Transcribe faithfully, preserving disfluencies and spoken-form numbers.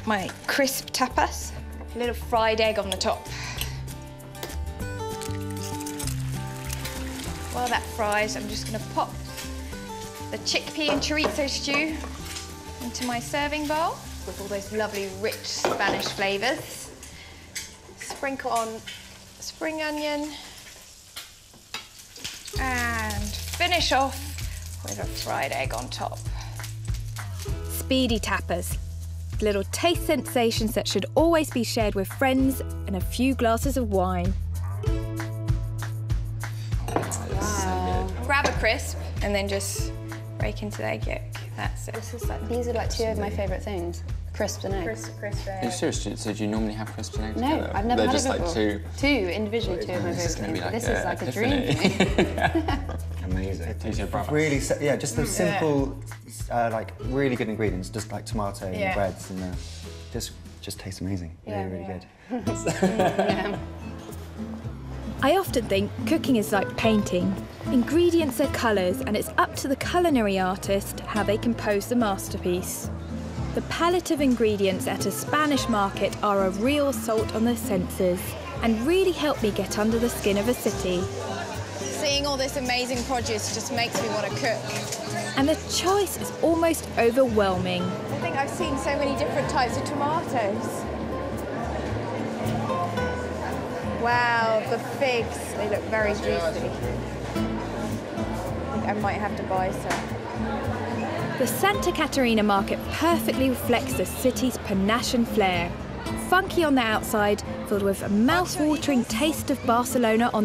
my crisp tapas. A little fried egg on the top. While that fries, I'm just gonna pop the chickpea and chorizo stew into my serving bowl with all those lovely, rich Spanish flavors. Sprinkle on spring onion and finish off with a fried egg on top. Speedy tapas. Little taste sensations that should always be shared with friends and a few glasses of wine. Wow. Grab a crisp and then just break into the egg yolk. That's it. This is like, these are like two of my favourite things. Crisps and eggs. Crisp, crisp egg. Are you serious? Do you- So do you normally have crisps and eggs No, together? I've never They're had just it like before. two... Two, individually two of my This is favourite gonna things. be This like is a like a dream epiphany. thing. Amazing. Tastes your brother. Really, si- yeah, just the simple, uh, like really good ingredients, just like tomato Yeah. and breads, and uh, just just tastes amazing. Yeah, really, really yeah. good. Yeah. I often think cooking is like painting. Ingredients are colours, and it's up to the culinary artist how they compose the masterpiece. The palette of ingredients at a Spanish market are a real assault on the senses and really help me get under the skin of a city. Seeing all this amazing produce just makes me want to cook. And the choice is almost overwhelming. I think I've seen so many different types of tomatoes. Wow, the figs, they look very juicy. I think I might have to buy some. The Santa Catarina market perfectly reflects the city's panache and flair. Funky on the outside, filled with a mouth-watering taste of Barcelona on